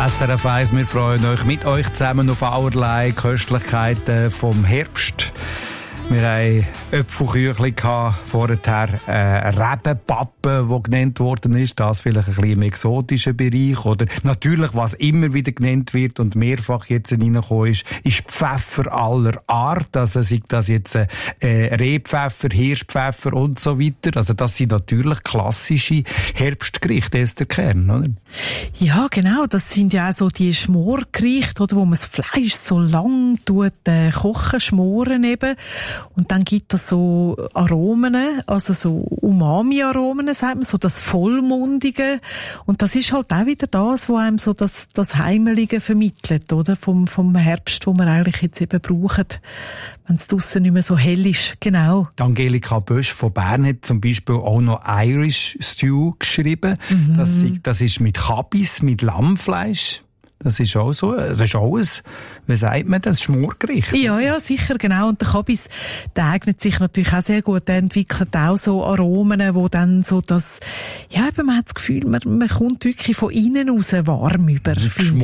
SRF 1, wir freuen euch mit euch zusammen auf allerlei Köstlichkeiten vom Herbst. Wir hatten Äpfelküchli, vorher Rebenpappe, die genannt worden ist. Das vielleicht ein bisschen im exotischen Bereich. Oder natürlich, was immer wieder genannt wird und mehrfach jetzt reingekommen ist Pfeffer aller Art. Also sei das jetzt Rehpfeffer, Hirschpfeffer und so weiter. Also das sind natürlich klassische Herbstgerichte, Esther Kern, oder? Ja, genau. Das sind ja auch so die Schmorgerichte, oder, wo man das Fleisch so lang kochen, schmoren eben. Und dann gibt es so Aromen, also so Umami-Aromen, sagt man, so das Vollmundige. Und das ist halt auch wieder das, was einem so das Heimelige vermittelt, oder? Vom Herbst, wo wir eigentlich jetzt eben brauchen, wenn es draussen nicht mehr so hell ist. Genau. Angelika Bösch von Bern hat zum Beispiel auch noch Irish Stew geschrieben. Das ist mit Kabis, mit Lammfleisch. Das ist auch so. Das ist auch ein, wie sagt man das, Schmorgericht? Ja, sicher, genau. Und der Kabis, der eignet sich natürlich auch sehr gut. Der entwickelt auch so Aromen, wo dann so das, ja, eben, man hat das Gefühl, man kommt wirklich von innen raus warm über.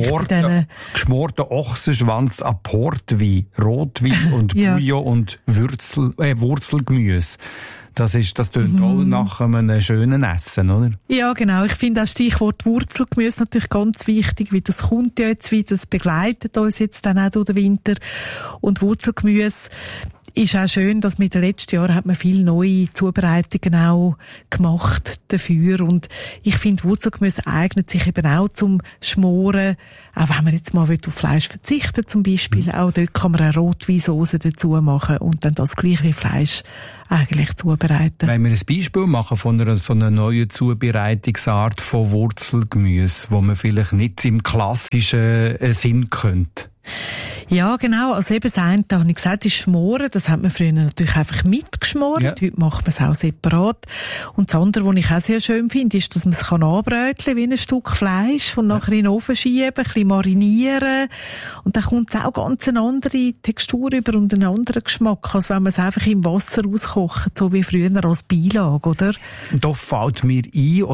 Geschmorter Ochsenschwanz an Portwein, Rotwein und Bouillon und Wurzelgemüse. Das tönt auch nach einem schönen Essen, oder? Ja, genau. Ich finde auch Stichwort Wurzelgemüse natürlich ganz wichtig, weil das kommt ja jetzt wieder, das begleitet uns jetzt dann auch durch den Winter. Und Wurzelgemüse ist auch schön, dass mit den letzten Jahren hat man viele neue Zubereitungen auch gemacht dafür. Und ich finde, Wurzelgemüse eignet sich eben auch zum Schmoren. Auch wenn man jetzt mal auf Fleisch verzichten zum Beispiel. Auch dort kann man eine Rotweinsauce dazu machen und dann das gleich wie Fleisch eigentlich zubereiten. Wenn wir ein Beispiel machen von so einer neuen Zubereitungsart von Wurzelgemüse, wo man vielleicht nicht im klassischen Sinn könnte. Ja, genau. Also eben das eine, da habe ich gesagt, ist Schmoren. Das hat man früher natürlich einfach mitgeschmoren. Ja. Heute macht man es auch separat. Und das andere, was ich auch sehr schön finde, ist, dass man es anbröteln wie ein Stück Fleisch und nachher in den Ofen schieben, ein bisschen marinieren. Und dann kommt es auch ganz eine andere Textur über und einen anderen Geschmack, als wenn man es einfach im Wasser auskocht, so wie früher als Beilage, oder? Da fällt mir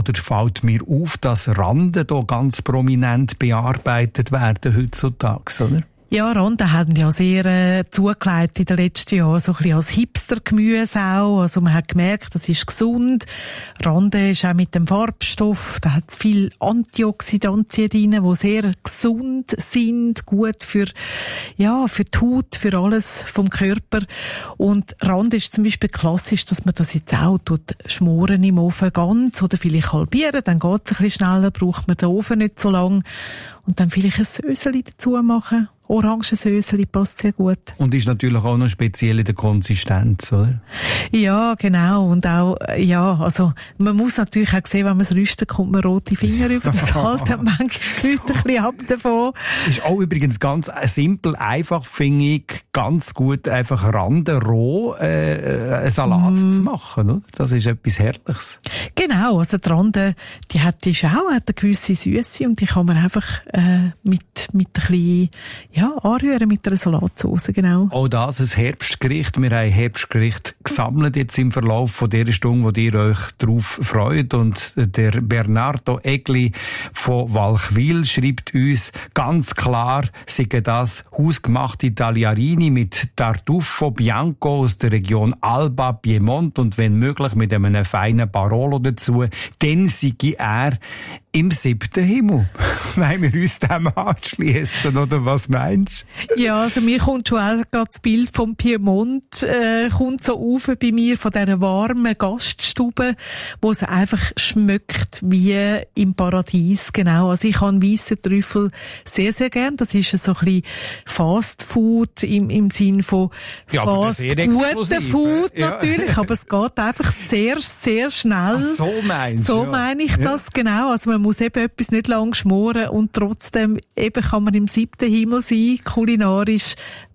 auf, dass Randen hier ganz prominent bearbeitet werden heutzutage, oder? Ja, Randen haben ja sehr zugelegt in den letzten Jahren, so ein bisschen als Hipster-Gemüse auch. Also man hat gemerkt, das ist gesund. Randen ist auch mit dem Farbstoff, da hat es viel Antioxidantien drin, die sehr gesund sind, gut für die Haut, für alles vom Körper. Und Randen ist zum Beispiel klassisch, dass man das jetzt auch schmoren im Ofen ganz oder vielleicht halbieren, dann geht es ein bisschen schneller, braucht man den Ofen nicht so lang. Und dann vielleicht ein Söseli dazu machen. Orangensöseli passt sehr gut. Und ist natürlich auch noch speziell in der Konsistenz, oder? Ja, genau. Und auch, also, man muss natürlich auch sehen, wenn man es rüstet, kommt man rote Finger über. Das halten manchmal die Leute ein bisschen ab davon. Ist auch übrigens ganz simpel, einfach, finde ich, ganz gut, einfach Randen roh, einen Salat zu machen, oder? Das ist etwas Herrliches. Genau. Also, die Randen, die hat eine gewisse Süße und die kann man einfach, mit ein bisschen, anrühren mit einer Salatsauce, genau. Auch das ein Herbstgericht. Wir haben Herbstgericht gesammelt jetzt im Verlauf von dieser Stunde, wo ihr euch drauf freut. Und der Bernardo Egli von Walchwil schreibt uns ganz klar, sei das hausgemachte Tagliarini mit Tartufo Bianco aus der Region Alba, Piemont und wenn möglich mit einem feinen Barolo dazu, dann sei er im 7. Himmel. Wollen wir uns dem anschliessen, oder was meinst du? Ja, also mir kommt schon auch gerade das Bild vom Piemont, kommt so auf bei mir von dieser warmen Gaststube, wo es einfach schmeckt wie im Paradies, genau. Also ich habe weissen Trüffel sehr, sehr gern. Das ist so ein bisschen Fast Food im Sinn von fast guten Food natürlich, aber es geht einfach sehr, sehr schnell. Ach, so meinst du? So meine ich das, genau. Also man muss eben etwas nicht lang schmoren und trotzdem eben kann man im 7. Himmel sein, kulinarisch.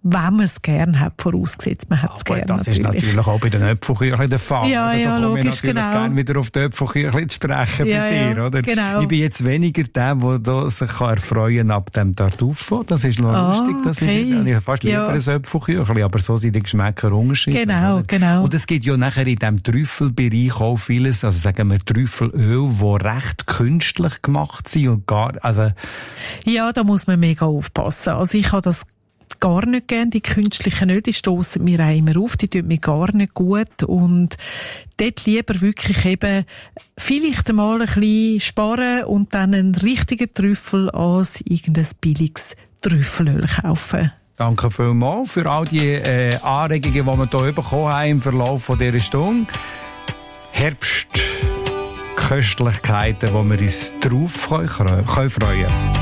wenn man es gerne hat, vorausgesetzt, man hat es gerne. Das ist natürlich auch bei den Äpfelküchlein der Fall. Ja, da komme logisch, ich natürlich gerne wieder auf die Äpfelküchlein zu sprechen bei dir, oder? Genau. Ich bin jetzt weniger der, der sich erfreuen kann ab dem Tartufo. Das ist noch lustig. Das ist, ich fast lieber ein Äpfelküchlein, aber so sind die Geschmäcker unterschiedlich. Genau. Und es gibt ja nachher in diesem Trüffelbereich auch vieles, also sagen wir Trüffelöl, die recht künstlich gemacht sind und Ja, da muss man mega aufpassen. Also ich habe das gar nicht gern, die künstlichen Öle, die stossen mir auch immer auf, die tun mir gar nicht gut und dort lieber wirklich eben vielleicht einmal ein bisschen sparen und dann einen richtigen Trüffel als irgendein billiges Trüffelöl kaufen. Danke vielmals für all die Anregungen, die wir hier bekommen haben im Verlauf dieser Stunde. Herbstköstlichkeiten, wo wir uns drauf freuen können.